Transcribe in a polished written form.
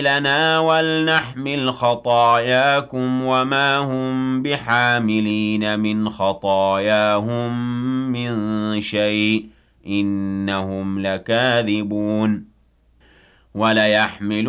لنا ولنحمل خطاياكم وما هم بحاملين من خطاياهم من شيء إنهم لكاذبون وليحملن